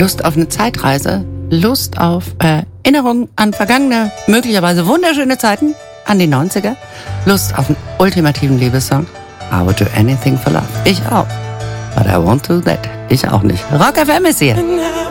Lust auf eine Zeitreise, Lust auf Erinnerungen an vergangene, möglicherweise wunderschöne Zeiten, an die 90er, Lust auf einen ultimativen Liebessong. I would do anything for love. Ich auch. But I won't do that. Ich auch nicht. Rock FM ist hier.